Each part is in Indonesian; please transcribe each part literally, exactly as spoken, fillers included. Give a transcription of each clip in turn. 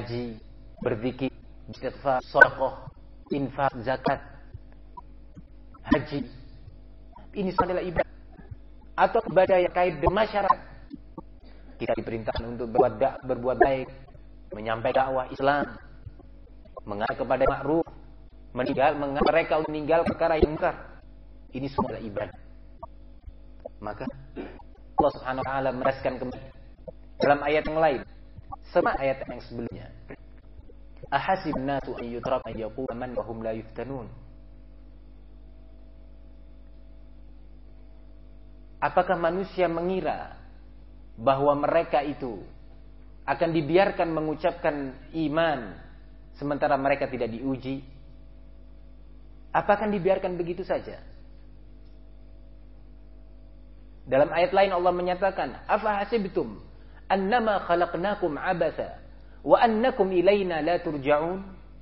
ngaji, berzikir, istighfar, sedekah, infak, zakat, haji. Ini semua adalah ibadah. Atau ibadah yang kait dengan masyarakat. Kita diperintahkan untuk berbuat dak, berbuat baik, menyampaikan dakwah Islam, mengajak kepada ma'ruf, meninggal, mengajak mereka untuk meninggal perkara yang mungkar. Ini semua adalah ibadah. Maka Allah Subhanahu wa taala menegaskan kembali dalam ayat yang lain, sama ayat yang sebelumnya. Ahasibun nasu an yutraku an yaqulu amanna wa hum la yuftanun. Apakah manusia mengira bahwa mereka itu akan dibiarkan mengucapkan iman sementara mereka tidak diuji? Apakah dibiarkan begitu saja? Dalam ayat lain Allah menyatakan, afa hasibtum annama khalaqnakum abasa wa annakum ilaina la turja'un?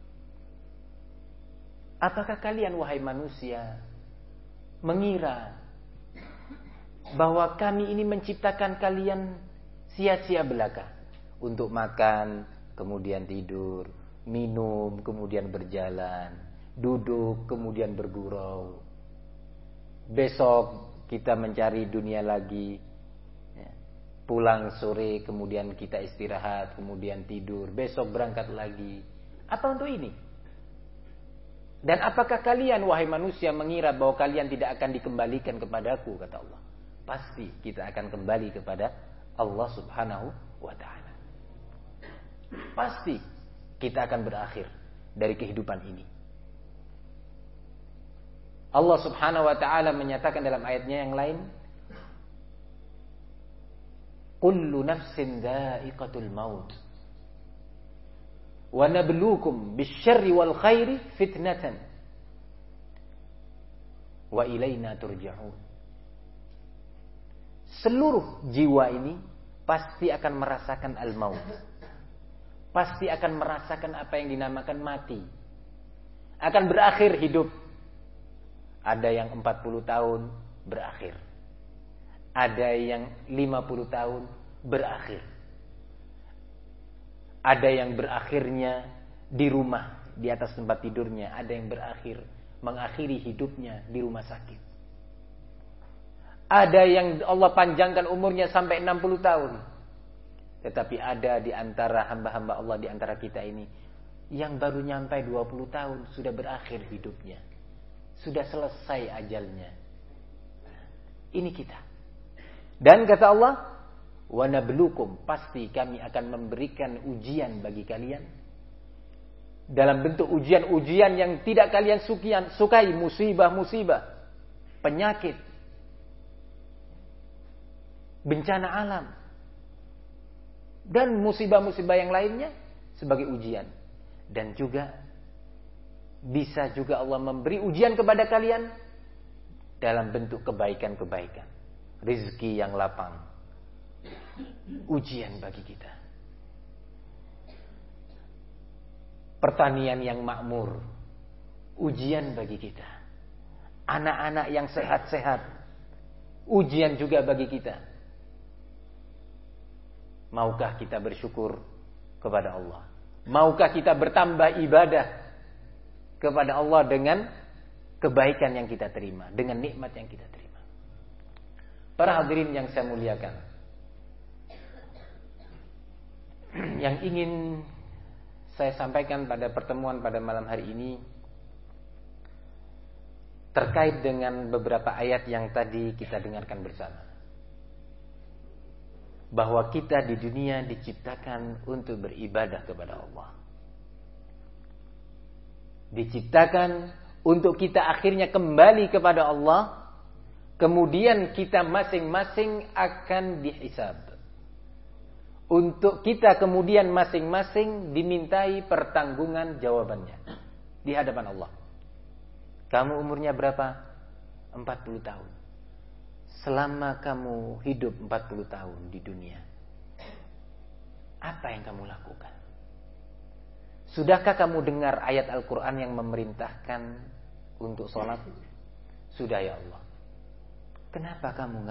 Apakah kalian wahai manusia mengira bahwa kami ini menciptakan kalian sia-sia belaka untuk makan, kemudian tidur, minum, kemudian berjalan, duduk, kemudian bergurau. Besok kita mencari dunia lagi, pulang sore, kemudian kita istirahat, kemudian tidur, besok berangkat lagi. Apa untuk ini? Dan apakah kalian wahai manusia mengira bahwa kalian tidak akan dikembalikan kepadaku, kata Allah. Pasti kita akan kembali kepada Allah Subhanahu wa ta'ala. Pasti kita akan berakhir dari kehidupan ini. Allah Subhanahu wa ta'ala menyatakan dalam ayatnya yang lain, kullu nafsin dha'iqatul maut wa nabluukum bisyarri wal khairi fitnatan wa ilaina turja'un. Seluruh jiwa ini pasti akan merasakan al-maut. Pasti akan merasakan apa yang dinamakan mati. Akan berakhir hidup. Ada yang empat puluh tahun berakhir. Ada yang lima puluh tahun berakhir. Ada yang berakhirnya di rumah, di atas tempat tidurnya. Ada yang berakhir mengakhiri hidupnya di rumah sakit. Ada yang Allah panjangkan umurnya sampai enam puluh tahun. Tetapi ada di antara hamba-hamba Allah di antara kita ini yang baru nyampai dua puluh tahun sudah berakhir hidupnya. Sudah selesai ajalnya. Ini kita. Dan kata Allah, wa nabluukum, pasti kami akan memberikan ujian bagi kalian. Dalam bentuk ujian-ujian yang tidak kalian sukai, musibah-musibah, penyakit, bencana alam, dan musibah-musibah yang lainnya sebagai ujian. Dan juga bisa juga Allah memberi ujian kepada kalian dalam bentuk kebaikan-kebaikan, rezeki yang lapang, ujian bagi kita, pertanian yang makmur, ujian bagi kita, anak-anak yang sehat-sehat, ujian juga bagi kita. Maukah kita bersyukur kepada Allah? Maukah kita bertambah ibadah kepada Allah dengan kebaikan yang kita terima, dengan nikmat yang kita terima? Para hadirin yang saya muliakan, yang ingin saya sampaikan pada pertemuan pada malam hari ini terkait dengan beberapa ayat yang tadi kita dengarkan bersama. Bahwa kita di dunia diciptakan untuk beribadah kepada Allah. Diciptakan untuk kita akhirnya kembali kepada Allah. Kemudian kita masing-masing akan dihisab. Untuk kita kemudian masing-masing dimintai pertanggungan jawabannya di hadapan Allah. Kamu umurnya berapa? empat puluh tahun. Selama kamu hidup empat puluh tahun di dunia, apa yang kamu lakukan? Sudahkah kamu dengar ayat Al-Quran yang memerintahkan untuk sholat? Sudah ya Allah. Kenapa kamu